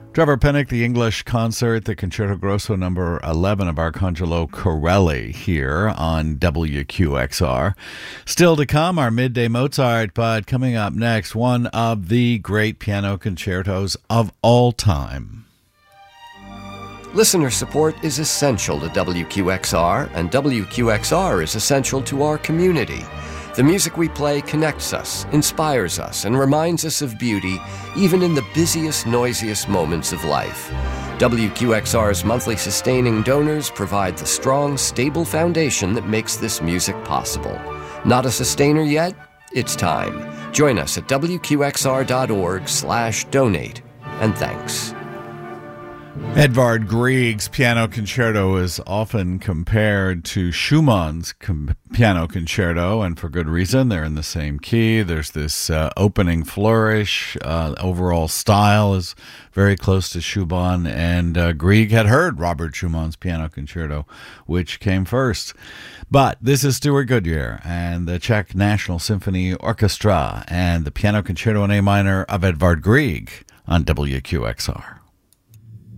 Trevor Pinnock, the English concert, the Concerto Grosso number 11 of Arcangelo Corelli here on WQXR. Still to come, our Midday Mozart, but coming up next, one of the great piano concertos of all time. Listener support is essential to WQXR, and WQXR is essential to our community. The music we play connects us, inspires us, and reminds us of beauty, even in the busiest, noisiest moments of life. WQXR's monthly sustaining donors provide the strong, stable foundation that makes this music possible. Not a sustainer yet? It's time. Join us at WQXR.org/donate. And thanks. Edvard Grieg's piano concerto is often compared to Schumann's piano concerto, and for good reason. They're in the same key. There's this opening flourish. Overall style is very close to Schumann, and Grieg had heard Robert Schumann's piano concerto, which came first. But this is Stuart Goodyear and the Czech National Symphony Orchestra and the piano concerto in A minor of Edvard Grieg on WQXR.